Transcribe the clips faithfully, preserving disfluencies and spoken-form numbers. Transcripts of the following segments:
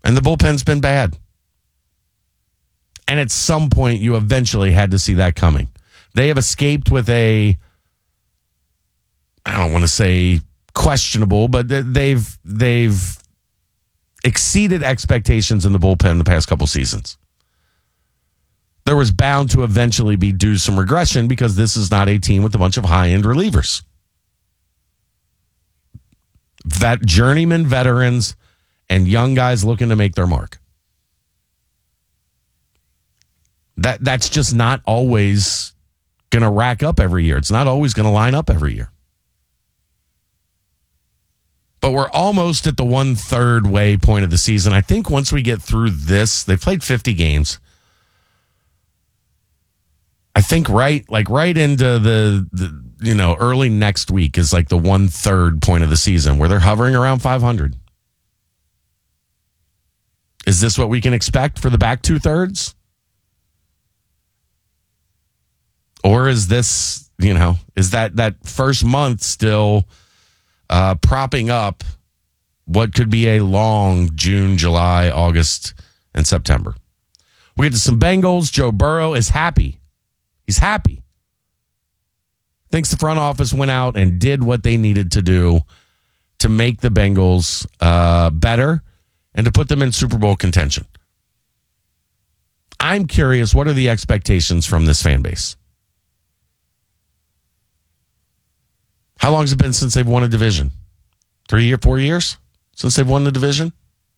And the bullpen's been bad. And at some point, you eventually had to see that coming. They have escaped with a, I don't want to say questionable, but they've they've exceeded expectations in the bullpen the past couple seasons. There was bound to eventually be due some regression because this is not a team with a bunch of high-end relievers. Vet, journeyman veterans and young guys looking to make their mark. That That's just not always going to rack up every year. It's not always going to line up every year. But we're almost at the one-third way point of the season. I think once we get through this, they played fifty games. I think right, like right into the, the you know, early next week is like the one-third point of the season where they're hovering around five hundred. Is this what we can expect for the back two-thirds? Or is this, you know, is that, that first month still uh, propping up what could be a long June, July, August, and September? We get to some Bengals. Joe Burrow is happy. He's happy. Thinks the front office went out and did what they needed to do to make the Bengals uh, better and to put them in Super Bowl contention. I'm curious, what are the expectations from this fan base? How long has it been since they've won a division? Three or four years since they've won the division?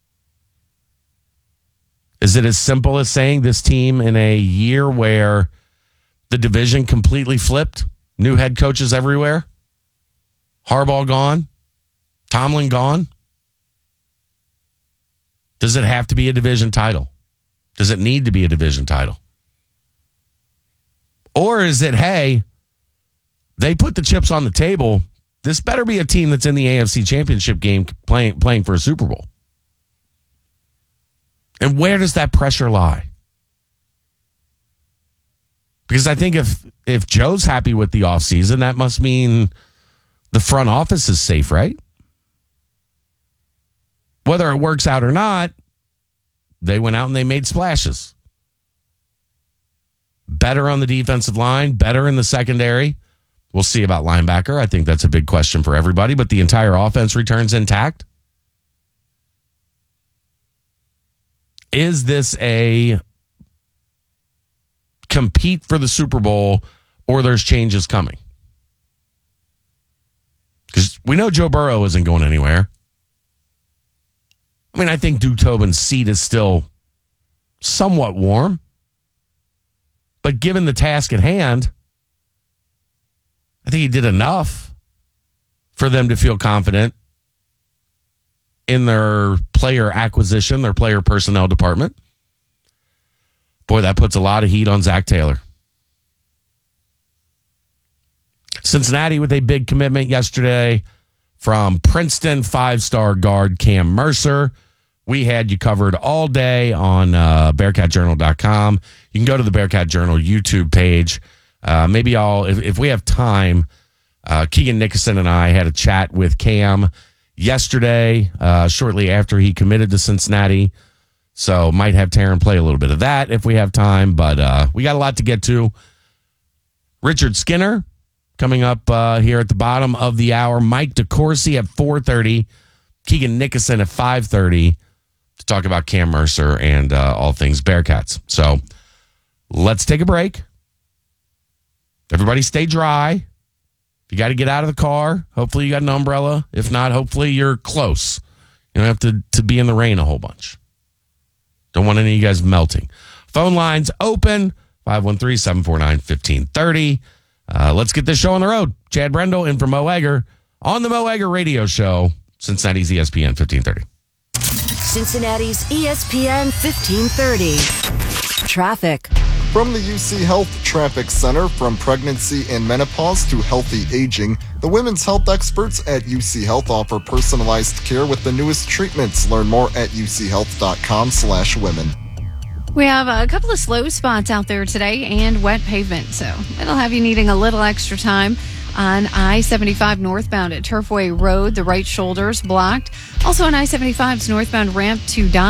Is it as simple as saying this team in a year where the division completely flipped, new head coaches everywhere, Harbaugh gone, Tomlin gone? Does it have to be a division title? Does it need to be a division title? Or is it, hey, they put the chips on the table. This better be a team that's in the A F C Championship game playing playing for a Super Bowl. And where does that pressure lie? Because I think if if Joe's happy with the offseason, that must mean the front office is safe, right? Whether it works out or not, they went out and they made splashes. Better on the defensive line, better in the secondary. We'll see about linebacker. I think that's a big question for everybody, but the entire offense returns intact. Is this a compete for the Super Bowl or there's changes coming? Because we know Joe Burrow isn't going anywhere. I mean, I think Duke Tobin's seat is still somewhat warm. But given the task at hand, I think he did enough for them to feel confident in their player acquisition, their player personnel department. Boy, that puts a lot of heat on Zach Taylor. Cincinnati with a big commitment yesterday from Princeton five-star guard Cam Mercer. We had you covered all day on uh, Bearcat Journal dot com. You can go to the Bearcat Journal YouTube page. Uh, maybe I'll, if, if we have time, uh, Keegan Nickerson and I had a chat with Cam yesterday, uh, shortly after he committed to Cincinnati. So might have Taryn play a little bit of that if we have time, but uh, we got a lot to get to. Richard Skinner coming up uh, here at the bottom of the hour. Mike DeCourcy at four thirty. Keegan Nickerson at five thirty to talk about Cam Mercer and uh, all things Bearcats. So let's take a break. Everybody stay dry. If you got to get out of the car, hopefully you got an umbrella. If not, hopefully you're close. You don't have to, to be in the rain a whole bunch. Don't want any of you guys melting. Phone lines open, five one three, seven four nine, one five three zero. Uh, let's get this show on the road. Chad Brendel in for Mo Egger on the Mo Egger Radio Show, Cincinnati's E S P N fifteen thirty. Cincinnati's E S P N fifteen thirty. Traffic. From the U C Health Traffic Center, from pregnancy and menopause to healthy aging, the women's health experts at U C Health offer personalized care with the newest treatments. Learn more at uchealth.com slash women. We have a couple of slow spots out there today and wet pavement, so it'll have you needing a little extra time. On I seventy-five northbound at Turfway Road, the right shoulder's blocked. Also on I seventy-five's northbound ramp to Don.